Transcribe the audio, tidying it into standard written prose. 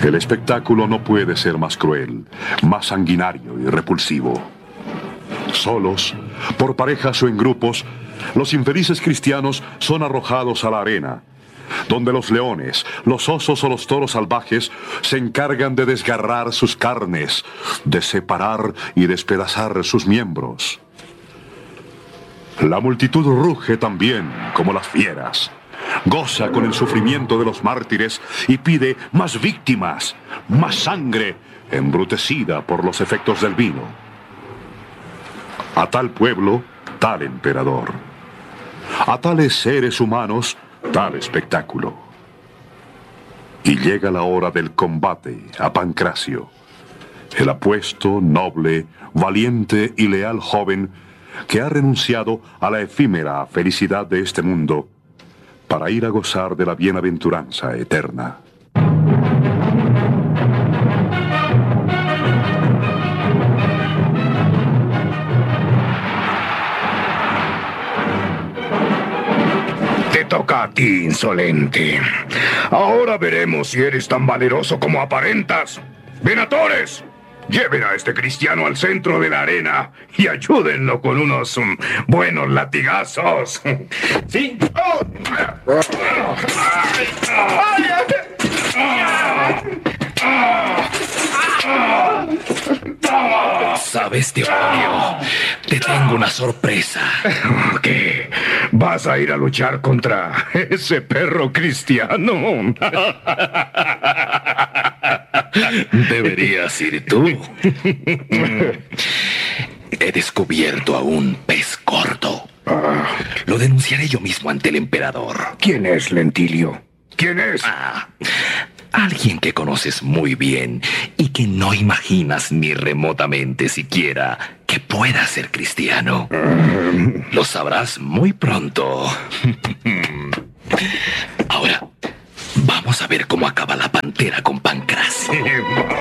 El espectáculo no puede ser más cruel, más sanguinario y repulsivo. Solos, por parejas o en grupos, los infelices cristianos son arrojados a la arena, donde los leones, los osos o los toros salvajes se encargan de desgarrar sus carnes, de separar y despedazar sus miembros. La multitud ruge también, como las fieras. Goza con el sufrimiento de los mártires y pide más víctimas, más sangre, embrutecida por los efectos del vino. A tal pueblo, tal emperador. A tales seres humanos, tal espectáculo. Y llega la hora del combate a Pancracio, el apuesto, noble, valiente y leal joven que ha renunciado a la efímera felicidad de este mundo para ir a gozar de la bienaventuranza eterna. Te toca a ti, insolente. Ahora veremos si eres tan valeroso como aparentas. ¡Venatores! Lleven a este cristiano al centro de la arena y ayúdenlo con unos buenos latigazos. ¿Sí? ¿Sabes, Teodomiro? Te tengo una sorpresa. ¿Qué? ¿Vas a ir a luchar contra ese perro cristiano? Deberías ir tú. He descubierto a un pez gordo. Lo denunciaré yo mismo ante el emperador. ¿Quién es Lentilio? ¿Quién es? Alguien que conoces muy bien y que no imaginas ni remotamente siquiera que pueda ser cristiano. Lo sabrás muy pronto. Ahora, vamos a ver cómo acaba la pantera con Pancracio.